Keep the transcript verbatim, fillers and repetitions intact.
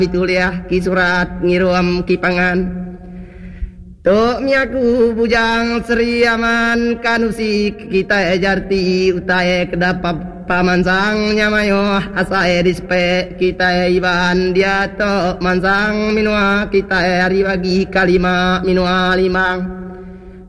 Pituliah ki surat ngirum ki pangan tok miaku bujang Sri Aman kanusi kita jarti utae kedapap pamansang nyamayo asae dispe kita iban dia tok mansang minua kita hari bagi kalima minua limang